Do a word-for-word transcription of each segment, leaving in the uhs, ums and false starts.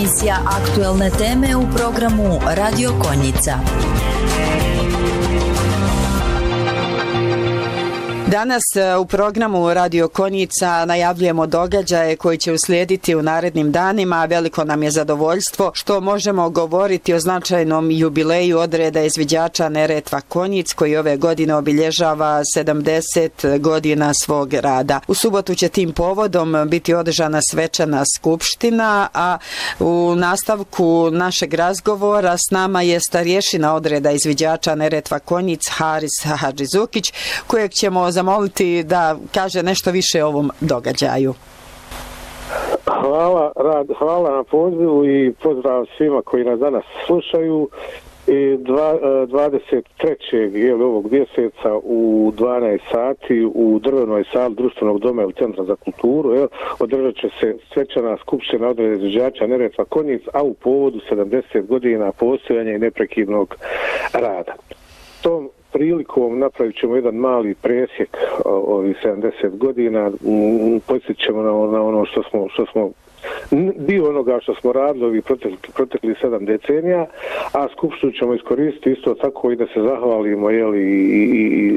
emisija Aktuelne teme u programu Radio Konjica. Danas u programu Radio Konjica najavljujemo događaje koji će uslijediti u narednim danima. Veliko nam je zadovoljstvo što možemo govoriti o značajnom jubileju odreda izviđača Neretva Konjic koji ove godine obilježava sedamdeset godina svog rada. U subotu će tim povodom biti održana svečana skupština, a u nastavku našeg razgovora s nama je starješina odreda izviđača Neretva Konjic Haris Hadžizukić, kojeg ćemo zamoliti da kaže nešto više o ovom događaju. Hvala, rad, hvala na pozivu i pozdrav svima koji nas danas slušaju. I dva, dvadeset trećeg ovog mjeseca u dvanaest sati u drvenoj sali društvenog doma u Centra za kulturu jel, održat će se svečana skupština odreda izviđača Neretva Konjic, a u povodu sedamdeset godina postojanja i neprekidnog rada. Tom prilikom napravit ćemo jedan mali presjek ovih sedamdeset godina, podsjetit ćemo na, na ono što smo, što smo dio onoga što smo radili ovih protekli, protekli sedam decenija, a skupštinu ćemo iskoristiti isto tako i da se zahvalimo jeli, i, i,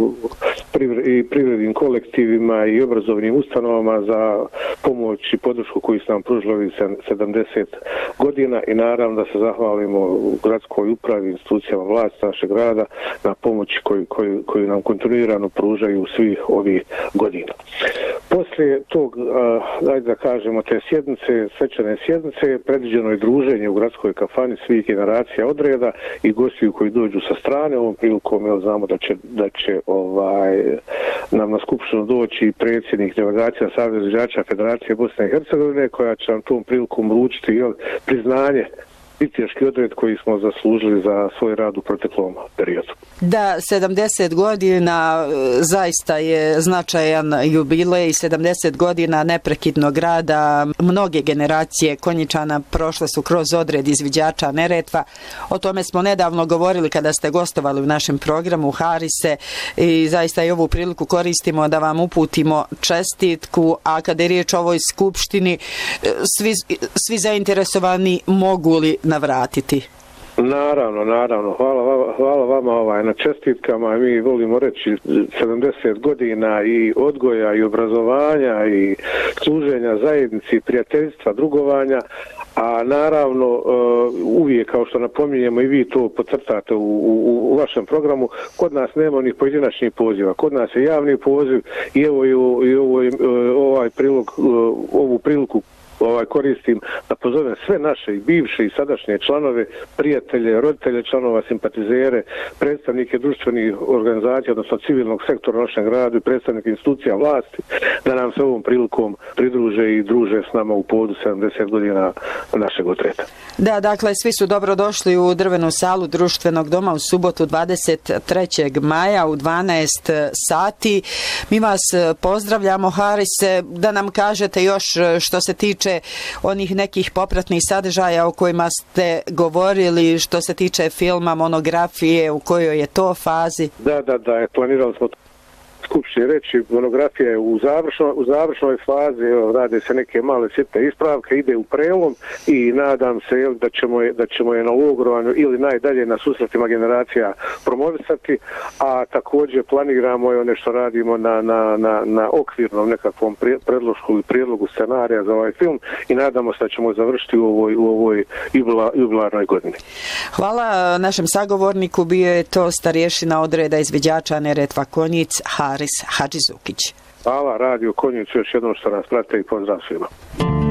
i, i privrednim kolektivima i obrazovnim ustanovama za pomoć i podršku koju su nam pružili ovih sedamdeset godina i naravno da se zahvalimo gradskoj upravi, institucijama vlasti našeg grada na pomoći koju, koju, koju nam kontinuirano pružaju svih ovih godina. Poslije tog, dajde da kažemo, te sjednice, svečane sjednice, predviđeno je druženje u gradskoj kafani svih generacija odreda i gostiju koji dođu sa strane. Ovom prilikom jel, znamo da će, da će ovaj, nam na skupštinu doći predsjednik delegacija Saveza izviđača Federacije Bosne i Hercegovine, koja će nam tom prilikom uručiti jel, priznanje viteški odred koji smo zaslužili za svoj rad u proteklom periodu. Da, sedamdeset godina zaista je značajan jubilej, sedamdeset godina neprekidnog rada. Mnoge generacije Konjičana prošle su kroz odred izviđača Neretva. O tome smo nedavno govorili kada ste gostovali u našem programu Harise i zaista i ovu priliku koristimo da vam uputimo čestitku, a kada je riječ o ovoj skupštini, svi, svi zainteresovani mogu li navratiti? Naravno, naravno. Hvala, hvala vama ovaj, na čestitkama. Mi volimo reći sedamdeset godina i odgoja i obrazovanja i služenja zajednici, prijateljstva, drugovanja, a naravno uvijek, kao što napominjemo i vi to podcrtate u, u, u vašem programu, kod nas nema onih pojedinačnih poziva. Kod nas je javni poziv i evo i, i ovo, ovaj prilog, ovu priliku ovaj koristim da pozovem sve naše i bivše i sadašnje članove, prijatelje, roditelje članova, simpatizere, predstavnike društvenih organizacija, odnosno civilnog sektora našeg grada i predstavnike institucija vlasti, da nam se ovom prilikom pridruže i druže s nama u povodu sedamdeset godina našeg odreda. Da, dakle, svi su dobro došli u drvenu salu društvenog doma u subotu dvadeset trećeg maja u dvanaest sati. Mi vas pozdravljamo, Harise, da nam kažete još što se tiče onih nekih popratnih sadržaja o kojima ste govorili, što se tiče filma, monografije, u kojoj je to fazi? Da, da, da, planirali smo skupštini reći, monografija je u završnoj, u završnoj fazi, evo, rade se neke male sitne ispravke, ide u prelom i nadam se jel, da, ćemo je, da ćemo je na logrovanju ili najdalje na susretima generacija promovisati, a također planiramo je one što radimo na, na, na, na okvirnom nekakvom predlošku ili prijedlogu scenarija za ovaj film i nadamo se da ćemo završiti u ovoj, u ovoj jubila, jubilarnoj godini. Hvala našem sagovorniku, bio je to starješina odreda izviđača Neretva Konjic Haris Hadžizukić. Hvala Radio Konjic još jednom što nas prate i pozdrav svima.